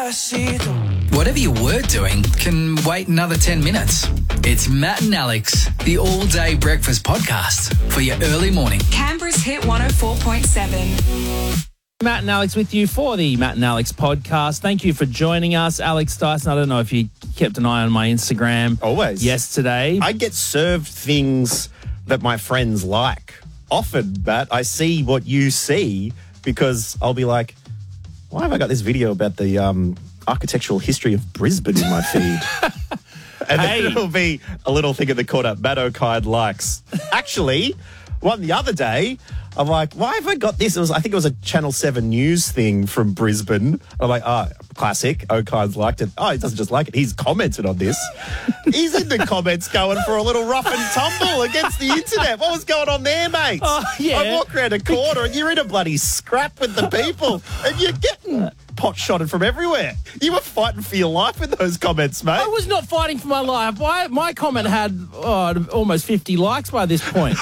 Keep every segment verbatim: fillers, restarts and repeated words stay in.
Despacito. Whatever you were doing can wait another ten minutes. It's Matt and Alex, the all-day breakfast podcast for your early morning. Canberra's Hit one oh four point seven. Matt and Alex with you for the Matt and Alex podcast. Thank you for joining us. Alex Dyson, I don't know if you kept an eye on my Instagram. Always. Yesterday. I get served things that my friends like. Often, Matt, I see what you see because I'll be like, why have I got this video about the um, architectural history of Brisbane in my feed? And Hey. then it'll be a little thing in the corner, Matt O'Kine likes. Actually, one the other day, I'm like, why have I got this? It was, I think it was a Channel seven News thing from Brisbane. I'm like, oh, classic. O'Kine's liked it. Oh, he doesn't just like it. He's commented on this. He's in the comments going for a little rough and tumble against the internet. What was going on there, mate? Oh, yeah. I walk around a corner and you're in a bloody scrap with the people and you're getting pot shotted from everywhere. You were fighting for your life in those comments, mate. I was not fighting for my life. My, my comment had oh, almost fifty likes by this point.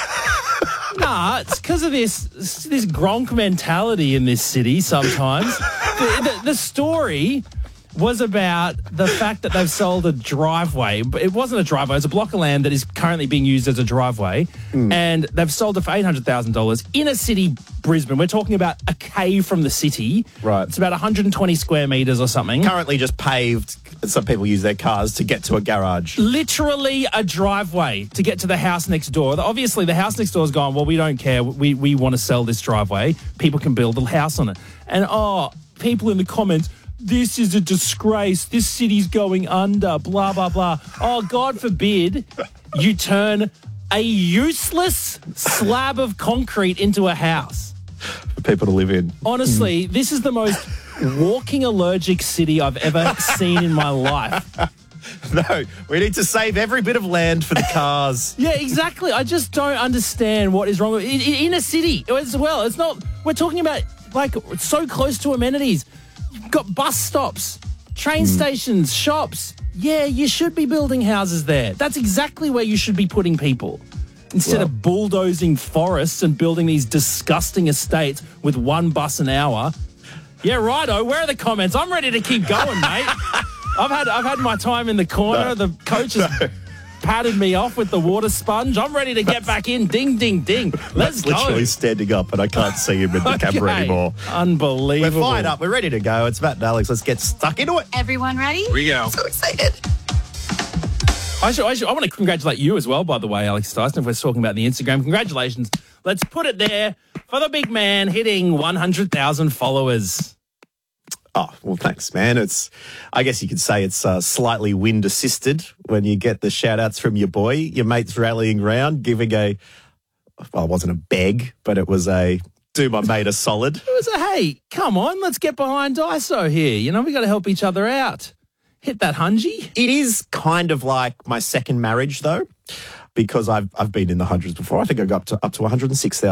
Nah, it's because of this this Gronk mentality in this city sometimes. the, the, the story was about the fact that they've sold a driveway. But it wasn't a driveway. It was a block of land that is currently being used as a driveway. Mm. And they've sold it for eight hundred thousand dollars in a city, Brisbane. We're talking about a K from the city. Right. It's about one hundred twenty square metres or something. Currently just paved. Some people use their cars to get to a garage. Literally a driveway to get to the house next door. Obviously, the house next door has gone, well, we don't care. We, we want to sell this driveway. People can build a house on it. And, oh, people in the comments, this is a disgrace. This city's going under, blah, blah, blah. Oh, God forbid you turn a useless slab of concrete into a house. For people to live in. Honestly, this is the most walking allergic city I've ever seen in my life. No, we need to save every bit of land for the cars. Yeah, exactly. I just don't understand what is wrong with it. In a city as well. It's not, we're talking about like so close to amenities. You've got bus stops, train mm. stations, shops. Yeah, you should be building houses there. That's exactly where you should be putting people. Instead well. of bulldozing forests and building these disgusting estates with one bus an hour. Yeah, righto. Where are the comments? I'm ready to keep going, mate. I've had I've had my time in the corner. No. The coach has no. patted me off with the water sponge. I'm ready to get back in. Ding, ding, ding. Let's That's go. literally standing up, and I can't see him in the Okay. camera anymore. Unbelievable. We're fired up. We're ready to go. It's Matt and Alex. Let's get stuck into it. Everyone ready? Here we go. So excited. I, should, I, should, I want to congratulate you as well, by the way, Alex Dyson, if we're talking about the Instagram. Congratulations. Let's put it there for the big man hitting one hundred thousand followers. Oh, well, thanks, man. It's, I guess you could say it's uh, slightly wind assisted when you get the shout outs from your boy, your mates rallying round, giving a, well, it wasn't a beg, but it was a do my mate a solid. It was a, hey, come on, let's get behind Dyso here. You know, we got to help each other out. Hit that hungy. It is kind of like my second marriage, though, because I've I've been in the hundreds before. I think I got up to up to one hundred six thousand.